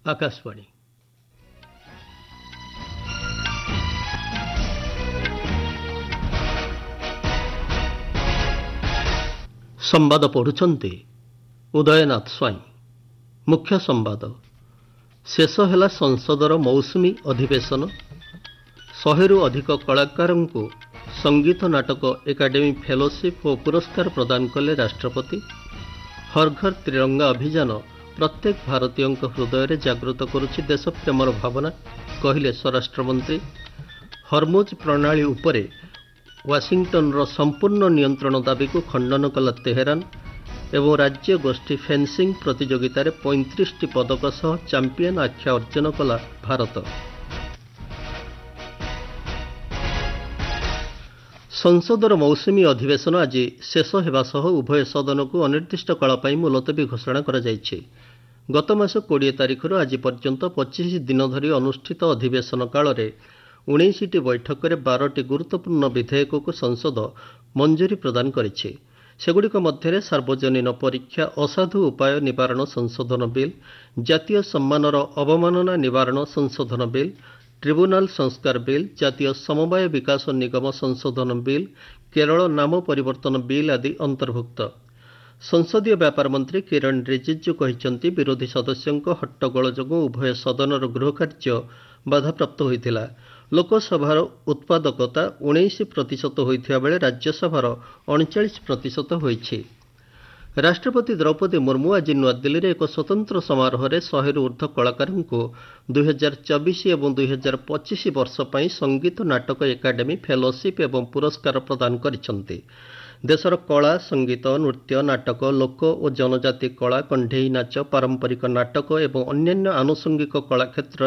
आकाशवाणी संवाद पढ़ुछंती उदयनाथ स्वाई। मुख्य संवाद शेष है संसदर मौसुमी अधिवेशन। 100 अधिक कलाकार को संगीत नाटक एकाडेमी फेलोशिप और पुरस्कार प्रदान कले राष्ट्रपति। हर घर तिरंगा अभियान प्रत्येक भारतीय हृदय जागृत करुछि देशप्रेमर भावना, कहले स्वराष्ट्र मंत्री। हरमुज प्रणाली उपरे वाशिंगटन संपूर्ण नियंत्रण दाबी को खंडन कला तेहरान एवं राज्य गोष्ठी फेंसिंग प्रतियोगितार 35टी पदक सह चैंपियन आख्या अर्जन कला भारत। संसदर मौसुमी अधिवेशन आज शेष होगा सह उभय सदन को अनिर्दिष्ट काल पर मुलतवी घोषणा करा जायछि। गत मास 20 तारिखर आज पर्यंत 25 दिन धरी अनुष्ठित अधिवेशन काल में 19टी बैठक में 12टी गुरुत्वपूर्ण विधेयक को संसद मंजूरी प्रदान करिछि। सेगुड़िक मध्य सार्वजनीन परीक्षा असाधु उपाय निवारण संशोधन बिल, जातीय सम्मानर अवमानना निवारण संशोधन बिल, ट्रिब्यूनाल संस्कार बिल, जातीय समवाय विकास निगम संशोधन बिल, केरल नाम परिवर्तन बिल आदि अंतर्भुक्त। संसदीय व्यापार मंत्री किरण रिजिजू कहते विरोधी सदस्यों हट्टगोल जोगुं उभय सदनर गृह कार्य बाधाप्राप्त होइथिला। लोकसभार उत्पादकता 19% होइथिबा बेले राज्यसभार 39% होइछि। राष्ट्रपति द्रौपदी मुर्मू आज नुआदिल्ली में एक स्वतंत्र समारोह में 100 ऊर्ध्व कलाकार को 2024 और 2025 वर्ष पर संगीत नाटक एकाडेमी फेलोशिप एवं पुरस्कार प्रदान करिसेंति। देशर कला, संगीत, नृत्य, नाटक, लोक और जनजाति कला, कंढेई नाच, पारंपरिक नाटक और अन्यान्य आनुषंगिक कला क्षेत्र